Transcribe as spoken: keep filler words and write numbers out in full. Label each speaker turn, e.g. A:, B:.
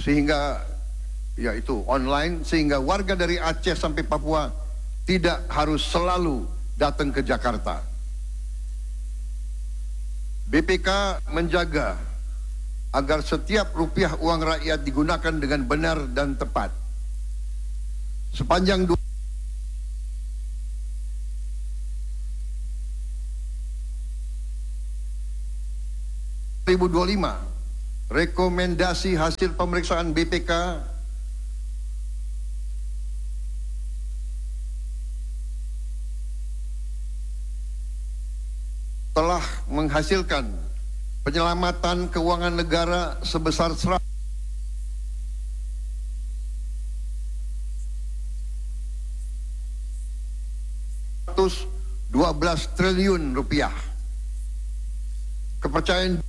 A: sehingga yaitu online, sehingga warga dari Aceh sampai Papua tidak harus selalu datang ke Jakarta. B P K menjaga agar setiap rupiah uang rakyat digunakan dengan benar dan tepat. Sepanjang dua ribu dua puluh lima, rekomendasi hasil pemeriksaan B P K telah menghasilkan penyelamatan keuangan negara sebesar seratus dua belas triliun rupiah. Kepercayaan